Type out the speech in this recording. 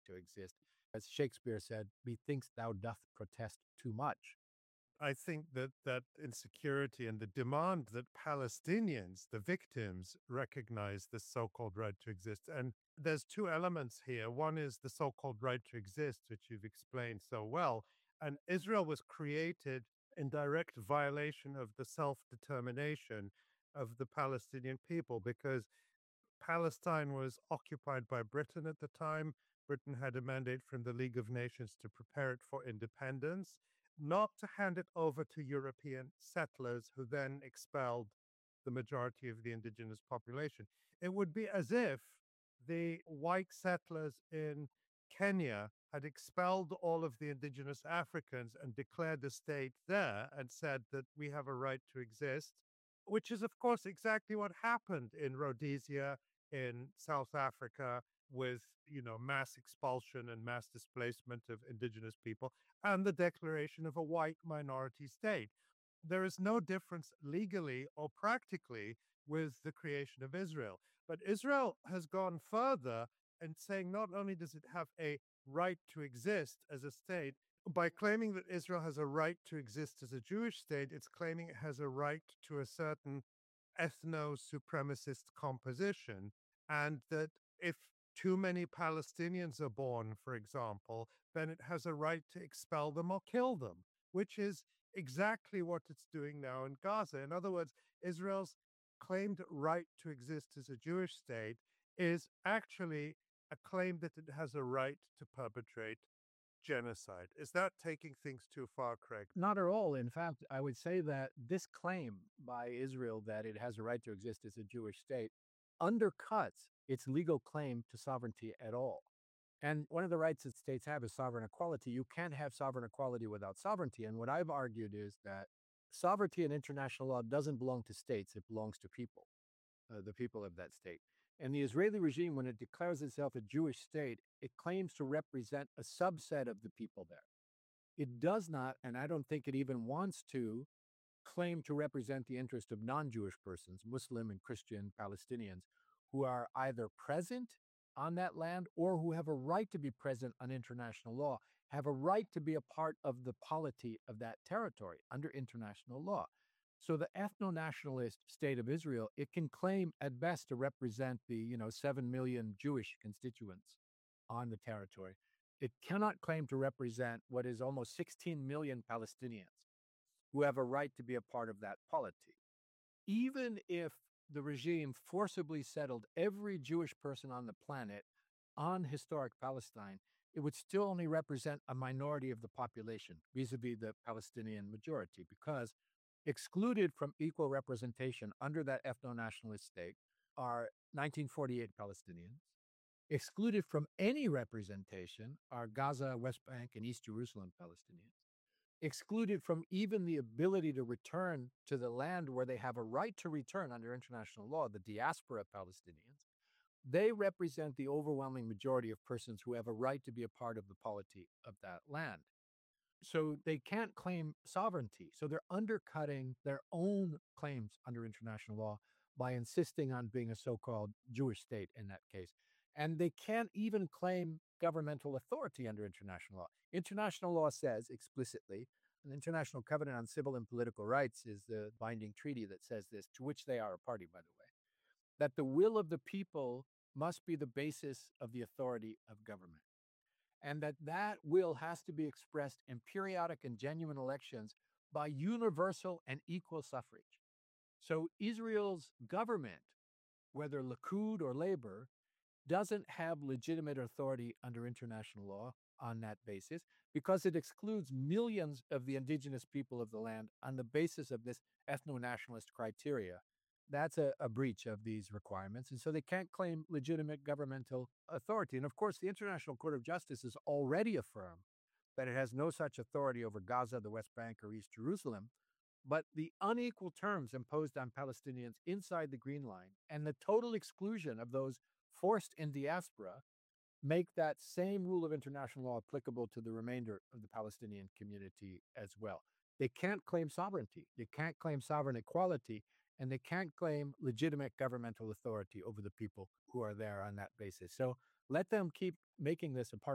to exist. As Shakespeare said, methinks thou doth protest too much. I think that insecurity and the demand that Palestinians, the victims, recognize this so-called right to exist. And there's two elements here. One is the so-called right to exist, which you've explained so well. And Israel was created in direct violation of the self-determination of the Palestinian people because Palestine was occupied by Britain at the time. Britain had a mandate from the League of Nations to prepare it for independence, not to hand it over to European settlers who then expelled the majority of the indigenous population. It would be as if the white settlers in Kenya had expelled all of the indigenous Africans and declared a state there and said that we have a right to exist, which is, of course, exactly what happened in Rhodesia, in South Africa, with mass expulsion and mass displacement of indigenous people, and the declaration of a white minority state. There is no difference legally or practically with the creation of Israel. But Israel has gone further and saying not only does it have a right to exist as a state, by claiming that Israel has a right to exist as a Jewish state, it's claiming it has a right to a certain ethno supremacist composition, and that if too many Palestinians are born, for example, then it has a right to expel them or kill them, which is exactly what it's doing now in Gaza. In other words, Israel's claimed right to exist as a Jewish state is actually a claim that it has a right to perpetrate genocide. Is that taking things too far, Craig? Not at all. In fact, I would say that this claim by Israel that it has a right to exist as a Jewish state undercuts its legal claim to sovereignty at all. And one of the rights that states have is sovereign equality. You can't have sovereign equality without sovereignty. And what I've argued is that sovereignty in international law doesn't belong to states, it belongs to people, the people of that state. And the Israeli regime, when it declares itself a Jewish state, it claims to represent a subset of the people there. It does not, and I don't think it even wants to, claim to represent the interest of non Jewish persons, Muslim and Christian Palestinians, who are either present on that land or who have a right to be present on international law, have a right to be a part of the polity of that territory under international law. So the ethno-nationalist state of Israel, it can claim at best to represent the, 7 million Jewish constituents on the territory. It cannot claim to represent what is almost 16 million Palestinians who have a right to be a part of that polity. Even if the regime forcibly settled every Jewish person on the planet on historic Palestine, it would still only represent a minority of the population vis-a-vis the Palestinian majority, because excluded from equal representation under that ethno-nationalist state are 1948 Palestinians. Excluded from any representation are Gaza, West Bank, and East Jerusalem Palestinians. Excluded from even the ability to return to the land where they have a right to return under international law, the diaspora Palestinians. They represent the overwhelming majority of persons who have a right to be a part of the polity of that land. So they can't claim sovereignty. So they're undercutting their own claims under international law by insisting on being a so-called Jewish state in that case. And they can't even claim governmental authority under international law. International law says explicitly, an International Covenant on Civil and Political Rights is the binding treaty that says this, to which they are a party, by the way, that the will of the people must be the basis of the authority of government, and that will has to be expressed in periodic and genuine elections by universal and equal suffrage. So Israel's government, whether Likud or Labor, doesn't have legitimate authority under international law on that basis because it excludes millions of the indigenous people of the land on the basis of this ethno-nationalist criteria. That's a breach of these requirements. And so they can't claim legitimate governmental authority. And of course, the International Court of Justice has already affirmed that it has no such authority over Gaza, the West Bank, or East Jerusalem. But the unequal terms imposed on Palestinians inside the Green Line and the total exclusion of those forced in diaspora make that same rule of international law applicable to the remainder of the Palestinian community as well. They can't claim sovereignty. They can't claim sovereign equality, and they can't claim legitimate governmental authority over the people who are there on that basis. So let them keep making this a part